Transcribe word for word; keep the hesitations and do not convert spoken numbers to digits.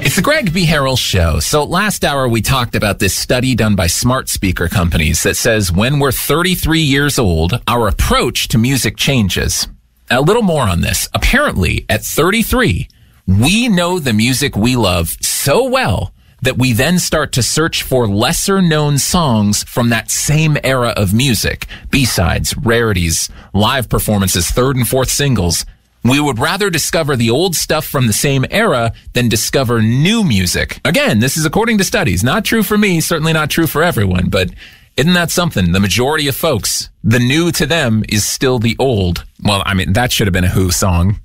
It's the Greg B. Harrell Show. So last hour we talked about this study done by smart speaker companies that says when we're thirty-three years old, our approach to music changes. A little more on this. Apparently, at thirty-three, we know the music we love so well that we then start to search for lesser known songs from that same era of music. B-sides, rarities, live performances, third and fourth singles. We would rather discover the old stuff from the same era than discover new music. Again, this is according to studies. Not true for me, certainly not true for everyone, but isn't that something? The majority of folks, the new to them is still the old. Well, I mean, that should have been a Who song.